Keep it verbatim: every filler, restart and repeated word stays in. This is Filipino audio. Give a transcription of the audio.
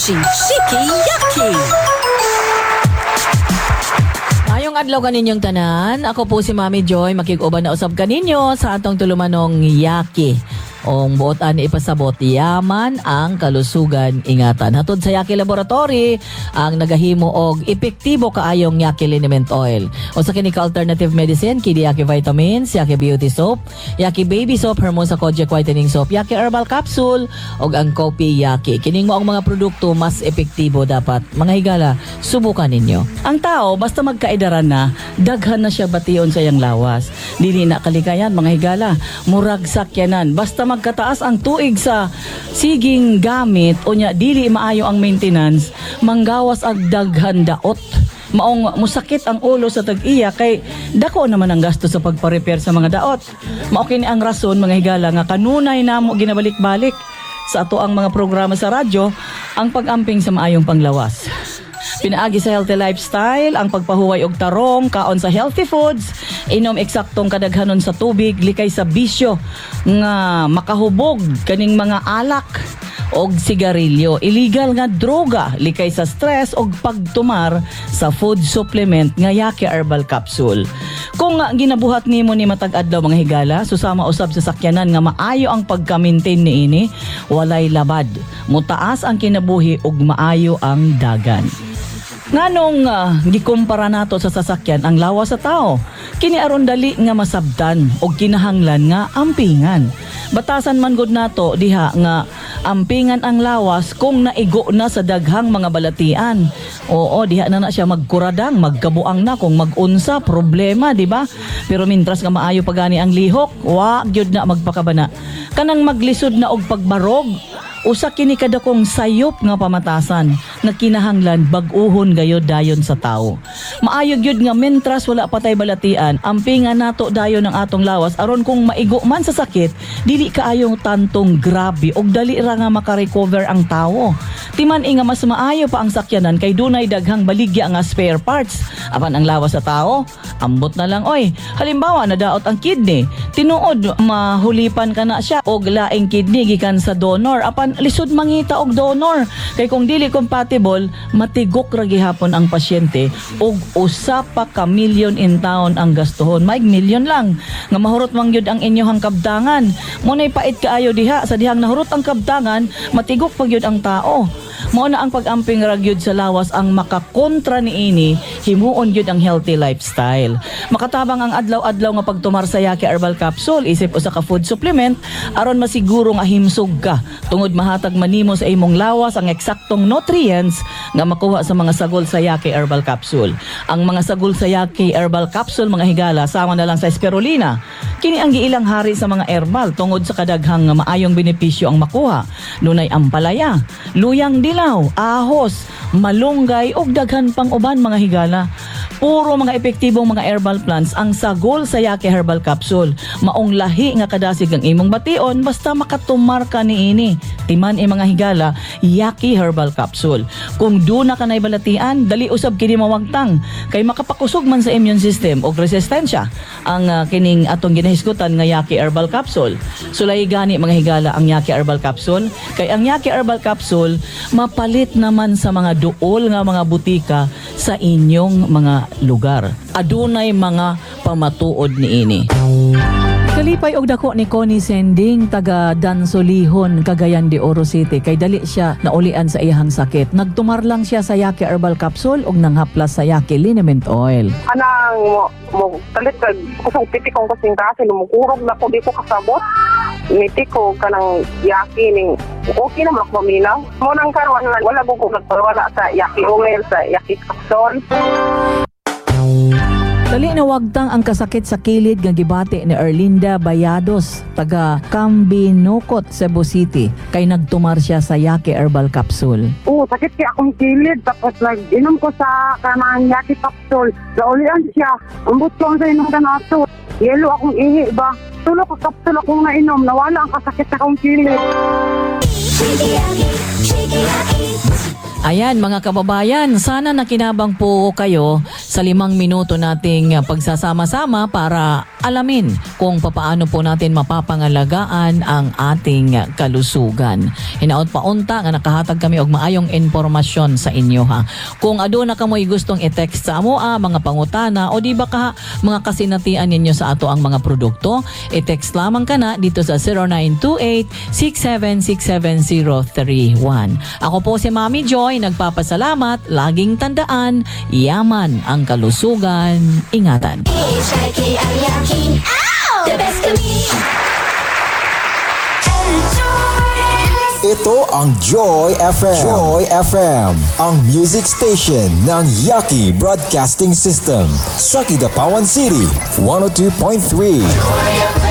Energy Shiki Yaki. Ngayong adlaw kaninyong tanan, ako po si Mami Joy, makig-uban na usab kaninyo sa atong tulumanong Yaki. Ong buotan ipasabot yaman ang kalusugan ingatan. Hatod sa Yaki Laboratory ang nagahimo og epektibo kaayong Yaki Liniment Oil. O sa kini ka alternative medicine, kini Yaki Vitamins, Yaki Beauty Soap, Yaki Baby Soap, Hermosa Kojic Whitening Soap, Yaki Herbal Capsule, og ang Kopi Yaki. Kining mo ang mga produkto mas epektibo dapat. Mga higala, subukan ninyo. Ang tao, basta magkaedaran na, daghan na siya bation sa iyang lawas. Dili na kalikayan, mga higala. Murag sakyanan. Basta magkataas ang tuig sa siging gamit o nya dili maayo ang maintenance, manggawas ang daghan daot. Maong musakit ang ulo sa tag-iya kay dako naman ang gasto sa pagpa-repair sa mga daot. Mao kini ang rason, mga higala, nga kanunay namo ginabalik-balik sa ato ang mga programa sa radyo ang pag-amping sa maayong panglawas. Pinaagi sa healthy lifestyle, ang pagpahuway og tarong, kaon sa healthy foods, inom eksaktong kadaghanon sa tubig, likay sa bisyo nga makahubog kaning mga alak og sigarilyo, illegal nga droga, likay sa stress og pagtumar sa food supplement nga Yaki Herbal Capsule. Kung nga ginabuhat nimo ni matag adlaw, mga higala, susama usab sa sakyanan nga maayo ang pagka-maintain niini, walay labad, mutaas ang kinabuhi ug maayo ang dagan. Nganong uh, gikumpara nato sa sasakyan ang lawas sa tao, kini aron dali nga masabtan og kinahanglan nga ampingan. Batasan man gud nato diha nga ampingan ang lawas kung naigo na sa daghang mga balatian. Oo, diha na na siya magkuradang, magkabuang na kung magunsa, problema, di ba? Pero mintras nga maayo pagani ang lihok, wa gyud na magpakabana. Kanang maglisod na og pagbarog, usa kini kadakong sayop nga pamatasan nga kinahanglan bag-uhon gayod dayon sa tao. Maayo gyud nga mentras wala patay balatian, ampingan nato dayon ang atong lawas aron kung maigo man sa sakit, dili kaayong tantong grabe og dali ra nga makarecover ang tao. Timan nga mas maayo pa ang sakyanan kay dunay daghang baligya nga spare parts. Apan ang lawas sa tao, ambot na lang oy. Halimbawa nadaot ang kidney, tinuod mahulipan ka na siya og laing kidney gikan sa donor, apan lisod mangita og donor. Kay kung dili compatible, matigok ra gihapon ang pasyente og usa pa ka milyon in taon ang gastuhon. May milyon lang nga mahurot man gyud ang inyohang kabdangan. Munay pait kaayo diha sa dihang nahurot ang kabdangan, matigok pa gyud ang tao. Mao na ang pag-amping ra gyud sa lawas ang makakontra niini, himuon gyud ang healthy lifestyle. Makatabang ang adlaw-adlaw nga pagtumar sa Yaki Herbal Capsule, isip usa ka food supplement aron masiguro nga himsog ka tungod mahatag manimo sa imong lawas ang eksaktong nutrients nga makuha sa mga sagol sa Yaki Herbal Capsule. Ang mga sagol sa Yaki Herbal Capsule, mga higala, sama na lang sa spirulina. Kini ang giilang hari sa mga herbal tungod sa kadaghang nga maayong benepisyo ang makuha. Dunay ampalaya, luyang dilaw, ahos, malunggay ug daghan pang uban, mga higala. Puro mga epektibong mga herbal plants ang sagol sa Yaki Herbal Capsule. Maong lahi nga kadasig ang imong bation basta makatumar ka niini. Timan e mga higala, Yaki Herbal Capsule. Kung duna ka nay balatian, dali usab kini mawagtang kay makapakusog man sa immune system og resistensya ang uh, kining atong ginahisgutan nga Yaki Herbal Capsule. Sulay gani, mga higala, ang Yaki Herbal Capsule kay ang Yaki Herbal Capsule mapalit naman sa mga duol nga mga butika sa inyong mga lugar. Adunay mga pamatuod niini. Kalipay og dako ni Connie Sending, taga Dansolihon, Cagayan de Oro City, kay dali siya naulian sa iyang sakit. Nagtumar lang siya sa Yaki Herbal Capsule og nanghaplas sa Yaki Liniment Oil. Anang mo, mo talit ka kusang piti kong kasing kasi lumukurog na ko di ko kasabot. Miti ko kanang Yaki ning okay naman ako maminaw. Mo nang karon wala ko ko nagpawala sa Yaki Oil, sa Yaki Capsule. Dali na wagtang ang kasakit sa kilid nga gibati ni Erlinda Bayados, taga Cambinocot, Cebu City, kay nagtumar siya sa Yaki Herbal Capsule. Oo, sakit kaya akong kilid. Tapos nag-inom ko sa kanang Yaki Capsule. Naulian siya. Ambot ko ang sa inom ka na ito. Yelo akong ihi ba? Tulo ko kapsul akong nainom. Nawala ang kasakit sa akong kilid. Ayan, mga kababayan, sana nakinabang po kayo sa limang minuto nating pagsasama-sama para alamin kung papaano po natin mapapangalagaan ang ating kalusugan. Hinaot pa unta nga nakahatag kami og maayong impormasyon sa inyo ha. Kung aduna kamoy gustong i-text sa amo ah, mga pangutana o di ba ka mga kasinatian ninyo sa ato ang mga produkto, i-text lamang kana dito sa zero nine two eight, six seven six seven zero three one. Ako po si Mami Joy, nagpapasalamat, laging tandaan, yaman ang kalusugan, ingatan. The best of me. Ito ang Joy F M. Joy F M, ang music station ng Yaki Broadcasting System sa Kidapawan City, one oh two point three. Joy F M.